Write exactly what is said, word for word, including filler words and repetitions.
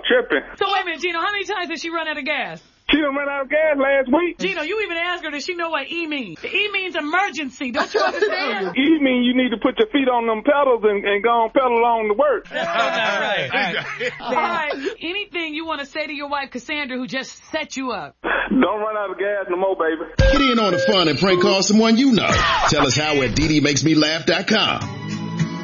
tripping. So wait a minute, Gino, how many times did she run out of gas? She done ran out of gas last week. Gino, you even asked her, does she know what E means? The E means emergency. Don't you understand? E mean you need to put your feet on them pedals and, and go on pedal along to work. That's not right. All right. All right. Anything you want to say to your wife, Cassandra, who just set you up? Don't run out of gas no more, baby. Get in on the fun and prank call someone you know. Tell us how at D D makes me laugh dot com.